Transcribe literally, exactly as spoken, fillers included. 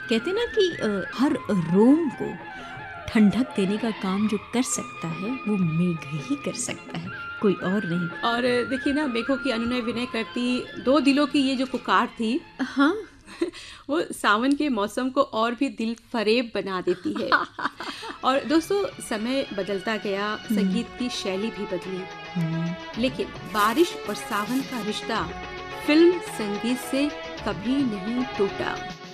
कहते ना कि अ, हर रोम को ठंडक देने का काम जो कर सकता है वो मेघ ही कर सकता है, कोई और नहीं। और देखिए ना, मेघों की अनुनय विनय करती दो दिलों की ये जो पुकार थी हाँ। वो सावन के मौसम को और भी दिल फरेब बना देती है। और दोस्तों, समय बदलता गया, संगीत की शैली भी बदली, लेकिन बारिश और सावन का रिश्ता फिल्म संगीत से कभी नहीं टूटा।